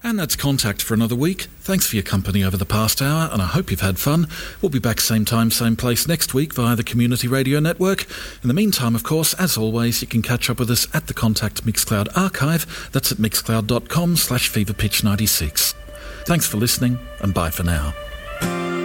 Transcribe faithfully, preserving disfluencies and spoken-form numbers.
And that's Contact for another week. Thanks for your company over the past hour, and I hope you've had fun. We'll be back same time, same place next week via the Community Radio Network. In the meantime, of course, as always, you can catch up with us at the Contact Mixcloud archive. That's at mixcloud.com slash feverpitch96. Thanks for listening, and bye for now.